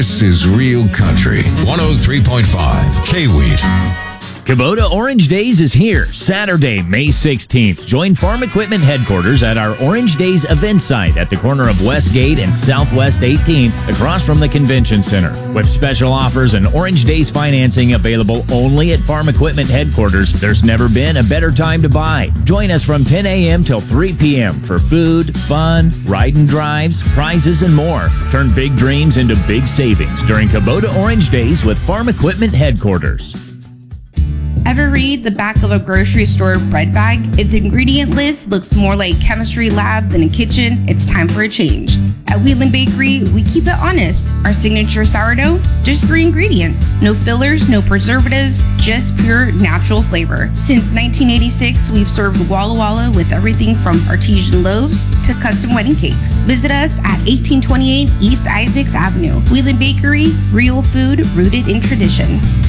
This is Real Country 103.5 K-Wheat. Kubota Orange Days is here, Saturday, May 16th. Join Farm Equipment Headquarters at our Orange Days event site at the corner of Westgate and Southwest 18th, across from the Convention Center. With special offers and Orange Days financing available only at Farm Equipment Headquarters, there's never been a better time to buy. Join us from 10 a.m. till 3 p.m. for food, fun, ride and drives, prizes, and more. Turn big dreams into big savings during Kubota Orange Days with Farm Equipment Headquarters. Ever read the back of a grocery store bread bag? If the ingredient list looks more like chemistry lab than a kitchen, it's time for a change. At Wheatland Bakery, we keep it honest. Our signature sourdough, just 3 ingredients. No fillers, no preservatives, just pure natural flavor. Since 1986, we've served Walla Walla with everything from artesian loaves to custom wedding cakes. Visit us at 1828 East Isaacs Avenue. Wheatland Bakery, real food rooted in tradition.